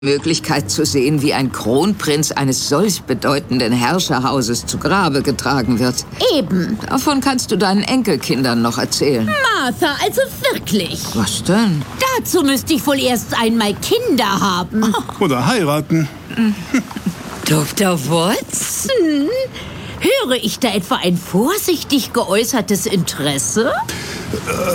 Möglichkeit zu sehen, wie ein Kronprinz eines solch bedeutenden Herrscherhauses zu Grabe getragen wird. Eben. Davon kannst du deinen Enkelkindern noch erzählen. Martha, also wirklich. Was denn? Dazu müsste ich wohl erst einmal Kinder haben. Oder heiraten. Dr. Watson? Höre ich da etwa ein vorsichtig geäußertes Interesse?